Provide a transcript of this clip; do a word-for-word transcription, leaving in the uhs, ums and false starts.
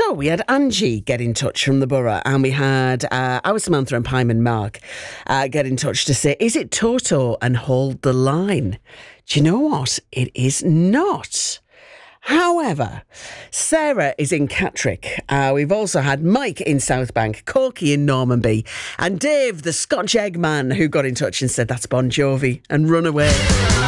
So we had Angie get in touch from the borough, and we had uh, our Samantha and Pyman Mark uh, get in touch to say, is it Toto and Hold the Line? Do you know what? It is not. However, Sarah is in Catterick. Uh, we've also had Mike in Southbank, Corky in Normanby, and Dave, the Scotch Eggman, who got in touch and said that's Bon Jovi and Run Away.